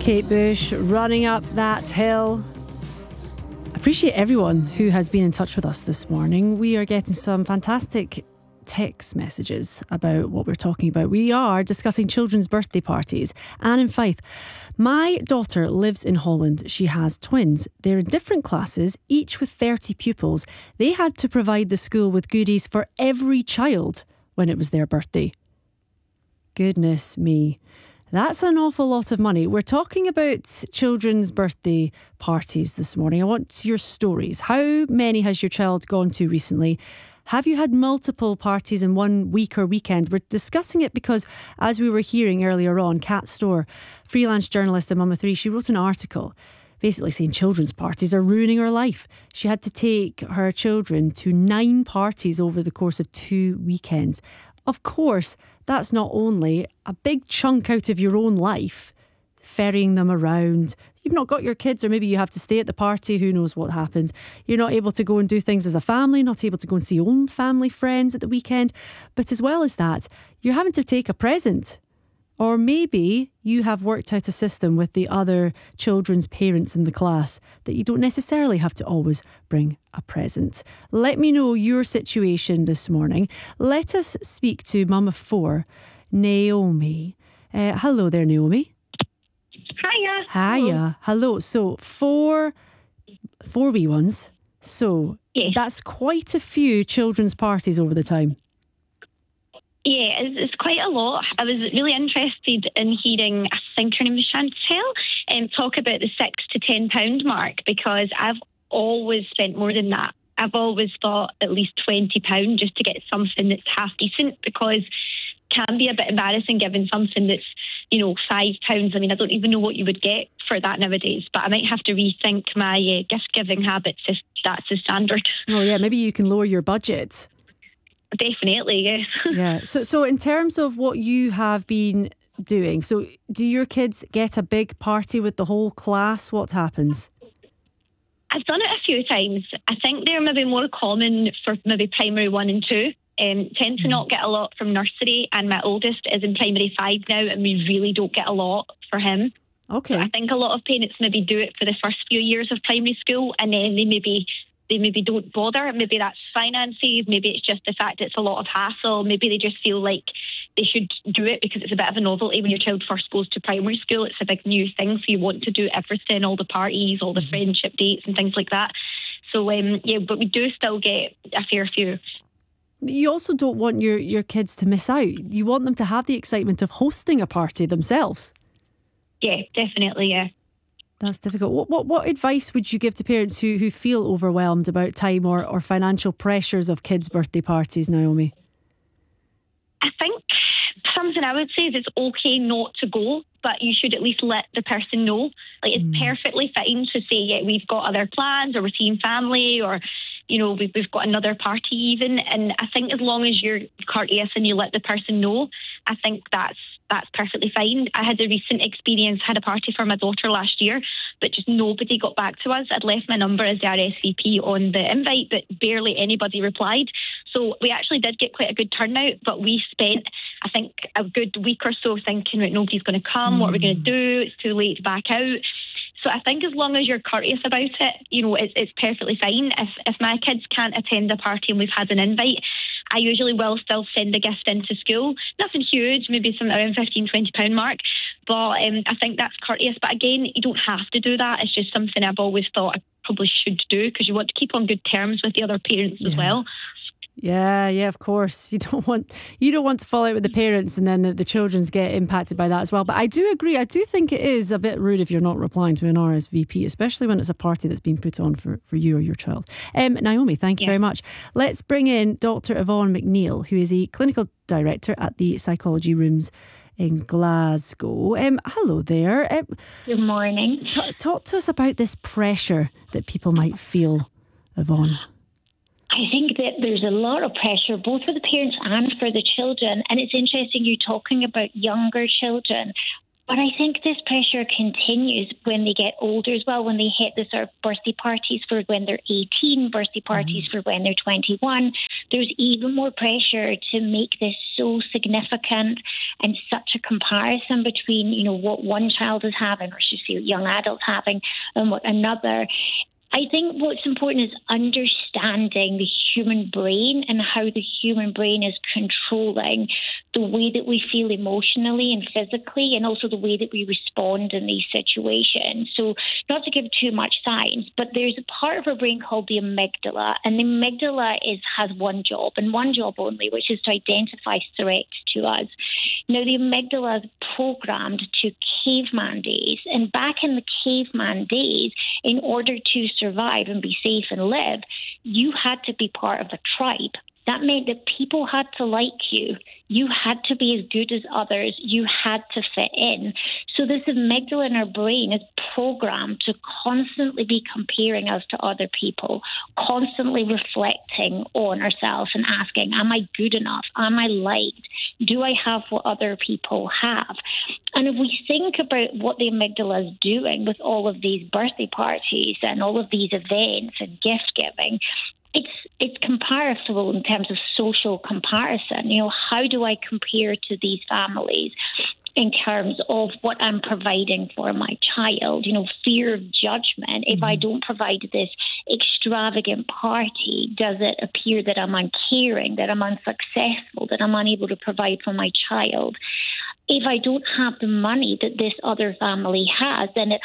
Kate Bush, Running Up That Hill. Appreciate everyone who has been in touch with us this morning. We are getting some fantastic text messages about what we're talking about. We are discussing children's birthday parties. Anne in Fife. My daughter lives in Holland. She has twins. They're in different classes, each with 30 pupils. They had to provide the school with goodies for every child when it was their birthday. Goodness me. That's an awful lot of money. We're talking about children's birthday parties this morning. I want your stories. How many has your child gone to recently? Have you had multiple parties in 1 week or weekend? We're discussing it because, as we were hearing earlier on, Kat Storr, freelance journalist at Mama 3, she wrote an article basically saying children's parties are ruining her life. She had to take her children to 9 parties over the course of 2 weekends. Of course, that's not only a big chunk out of your own life, ferrying them around. You've not got your kids, or maybe you have to stay at the party, who knows what happens. You're not able to go and do things as a family, not able to go and see your own family friends at the weekend. But as well as that, you're having to take a present. Or maybe you have worked out a system with the other children's parents in the class that you don't necessarily have to always bring a present. Let me know your situation this morning. Let us speak to Mum of 4, Naomi. Hello there, Naomi. Hiya. Hiya. Hello. So four wee ones. So yes. That's quite a few children's parties over the time. Yeah, it's quite a lot. I was really interested in hearing, I think her name was Chantel, talk about the £6 to £10 mark, because I've always spent more than that. I've always thought at least £20 just to get something that's half decent, because it can be a bit embarrassing given something that's, £5. I mean, I don't even know what you would get for that nowadays, but I might have to rethink my gift-giving habits if that's the standard. Oh yeah, maybe you can lower your budget. Definitely, yes. Yeah. So in terms of what you have been doing, so do your kids get a big party with the whole class? What happens? I've done it a few times. I think they're maybe more common for maybe primary 1 and 2. Tend to not get a lot from nursery, and my oldest is in primary 5 now, and we really don't get a lot for him. Okay. So I think a lot of parents maybe do it for the first few years of primary school, and then they maybe don't bother. Maybe that's finances. Maybe it's just the fact it's a lot of hassle. Maybe they just feel like they should do it because it's a bit of a novelty when your child first goes to primary school. It's a big new thing, so you want to do everything, all the parties, all the friendship dates and things like that. So, but we do still get a fair few. You also don't want your kids to miss out. You want them to have the excitement of hosting a party themselves. Yeah, definitely, yeah. That's difficult. What advice would you give to parents who feel overwhelmed about time or financial pressures of kids' birthday parties, Naomi? I think something I would say is it's okay not to go, but you should at least let the person know. Like, it's perfectly fine to say, yeah, we've got other plans, or we're seeing family, or we've got another party even. And I think as long as you're courteous and you let the person know, I think that's perfectly fine. I had a recent experience, had a party for my daughter last year, but just nobody got back to us. I'd left my number as the RSVP on the invite, but barely anybody replied. So we actually did get quite a good turnout, but we spent, I think, a good week or so thinking, right, nobody's going to come. What are we going to do? It's too late to back out. So I think as long as you're courteous about it, it's perfectly fine. If my kids can't attend a party and we've had an invite, I usually will still send a gift into school. Nothing huge, maybe some around £15, £20 mark. But I think that's courteous. But again, you don't have to do that. It's just something I've always thought I probably should do, because you want to keep on good terms with the other parents as well. Yeah, of course. You don't want to fall out with the parents and then the children's get impacted by that as well. But I do agree. I do think it is a bit rude if you're not replying to an RSVP, especially when it's a party that's been put on for you or your child. Naomi, thank you very much. Let's bring in Dr. Yvonne McNeil, who is a clinical director at the Psychology Rooms in Glasgow. Hello there. Good morning. Talk to us about this pressure that people might feel, Yvonne. I think that there's a lot of pressure, both for the parents and for the children. And it's interesting you talking about younger children. But I think this pressure continues when they get older as well, when they hit the sort of birthday parties for when they're 18, birthday parties for when they're 21. There's even more pressure to make this so significant and such a comparison between, what one child is having, or should say young adults having, and what another. I think what's important is understanding the human brain and how the human brain is controlling the way that we feel emotionally and physically, and also the way that we respond in these situations. So not to give too much science, but there's a part of our brain called the amygdala, and the amygdala has one job and one job only, which is to identify threats to us. Now, the amygdala is programmed to caveman days, and back in the caveman days, in order to survive and be safe and live, you had to be part of a tribe. That meant that people had to like you. You had to be as good as others. You had to fit in. So this amygdala in our brain is programmed to constantly be comparing us to other people, constantly reflecting on ourselves and asking, am I good enough? Am I liked? Do I have what other people have? And if we think about what the amygdala is doing with all of these birthday parties and all of these events and gift giving, it's comparable in terms of social comparison. How do I compare to these families in terms of what I'm providing for my child? Fear of judgment. If I don't provide this extravagant party, does it appear that I'm uncaring, that I'm unsuccessful, that I'm unable to provide for my child? If I don't have the money that this other family has, then it